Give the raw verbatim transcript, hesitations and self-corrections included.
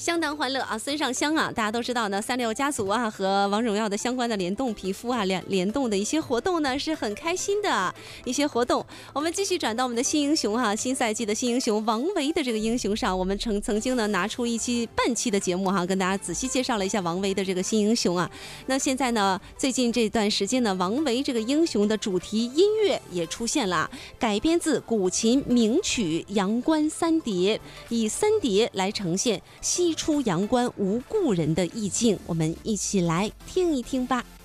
相当欢乐啊！孙尚香啊，大家都知道呢，三六家族啊和王荣耀的相关的联动皮肤啊联联动的一些活动呢，是很开心的一些活动。我们继续转到我们的新英雄哈、啊，新赛季的新英雄王维的这个英雄上，我们曾曾经呢拿出一期半期的节目哈、啊，跟大家仔细介绍了一下王维的这个新英雄啊。那现在呢，最近这段时间呢，王维这个英雄的主题音乐也出现了，改编自古琴名曲《阳关三叠》，以三叠来呈现西出阳关无故人的意境，我们一起来听一听吧。